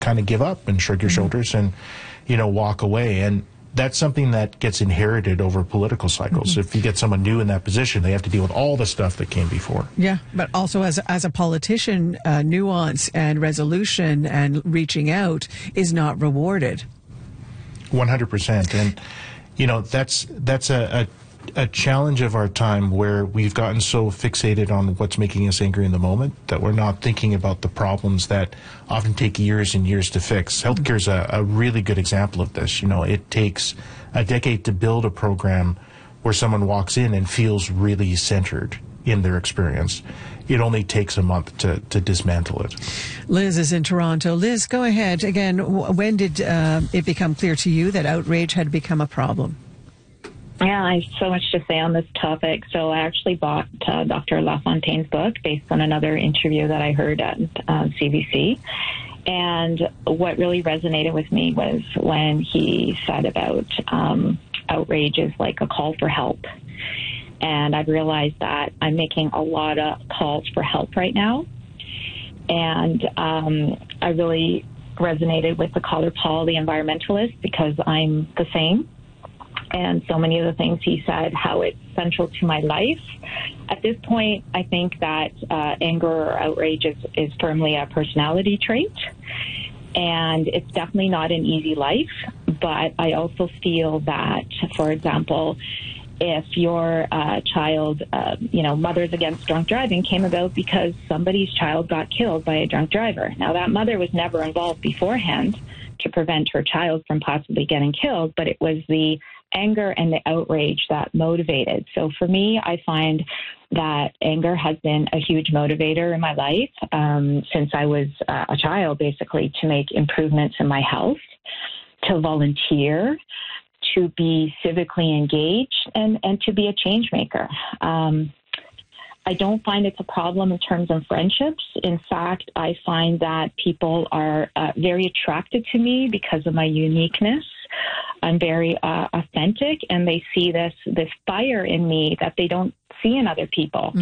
kind of give up and shrug your shoulders and, walk away. And that's something that gets inherited over political cycles. If you get someone new in that position, they have to deal with all the stuff that came before. Yeah, but also as a politician, nuance and resolution and reaching out is not rewarded. 100%. And, that's a challenge of our time where we've gotten so fixated on what's making us angry in the moment that we're not thinking about the problems that often take years and years to fix. Healthcare is a really good example of this. It takes a decade to build a program where someone walks in and feels really centered in their experience. It only takes a month to dismantle it. Liz is in Toronto. Liz, go ahead. Again, when did it become clear to you that outrage had become a problem? Yeah, I have so much to say on this topic. So I actually bought Dr. LaFontaine's book based on another interview that I heard at CBC. And what really resonated with me was when he said about outrage is like a call for help. And I've realized that I'm making a lot of calls for help right now. And I really resonated with the caller, Paul, the environmentalist, because I'm the same. And so many of the things he said, how it's central to my life. At this point, I think that anger or outrage is firmly a personality trait. And it's definitely not an easy life. But I also feel that, for example, if your child, Mothers Against Drunk Driving came about because somebody's child got killed by a drunk driver. Now, that mother was never involved beforehand to prevent her child from possibly getting killed, but it was the anger and the outrage that motivated. So for me, I find that anger has been a huge motivator in my life since I was a child, basically, to make improvements in my health, to volunteer, to be civically engaged, and to be a change maker. I don't find it's a problem in terms of friendships. In fact, I find that people are very attracted to me because of my uniqueness. I'm very authentic, and they see this fire in me that they don't see in other people.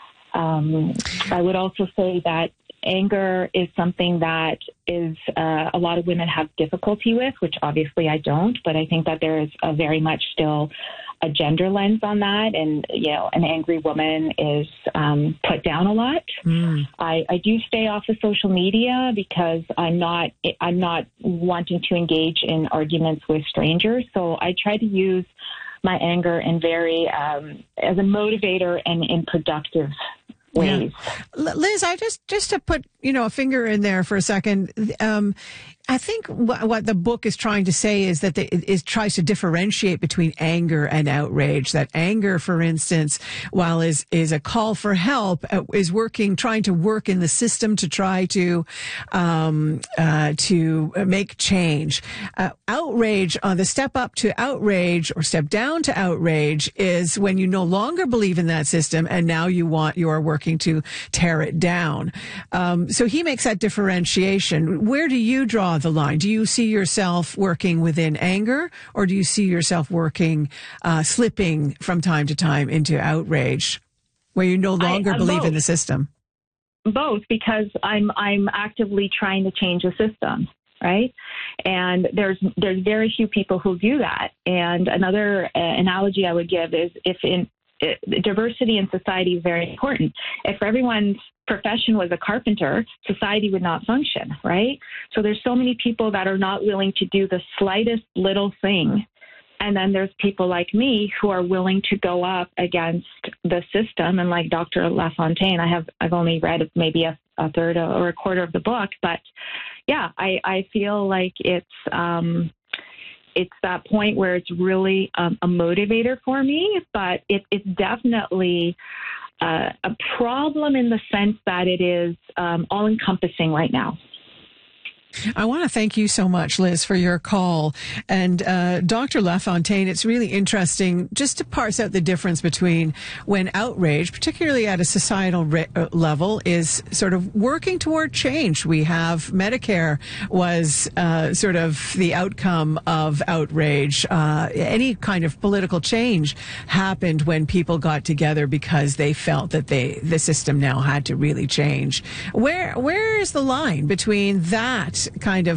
I would also say that anger is something that is a lot of women have difficulty with, which obviously I don't, but I think that there is a very much still a gender lens on that, and an angry woman is put down a lot. I do stay off of social media because I'm not wanting to engage in arguments with strangers. So I try to use my anger in very as a motivator and in productive ways. Yeah. Liz, I just to put a finger in there for a second. I think what the book is trying to say is that it tries to differentiate between anger and outrage. That anger, for instance, while is a call for help, is trying to work in the system to try to make change. Outrage, the step up to outrage or step down to outrage, is when you no longer believe in that system and now you are working to tear it down. So he makes that differentiation. Where do you draw the line? Do you see yourself working within anger, or do you see yourself slipping from time to time into outrage, where you no longer believe in the system? Both, because I'm actively trying to change the system, right? And there's very few people who do that. And another analogy I would give is diversity in society is very important. If everyone's profession was a carpenter, society would not function, right? So there's so many people that are not willing to do the slightest little thing. And then there's people like me who are willing to go up against the system. And like Dr. LaFontaine, I've only read maybe a third or a quarter of the book. But yeah, I feel like it's that point where it's really a motivator for me, but it's definitely a problem in the sense that it is all-encompassing right now. I want to thank you so much, Liz, for your call. And Dr. LaFontaine, it's really interesting just to parse out the difference between when outrage, particularly at a societal level, is sort of working toward change. We have Medicare was sort of the outcome of outrage. Any kind of political change happened when people got together because they felt that the system now had to really change. Where is the line between that kind of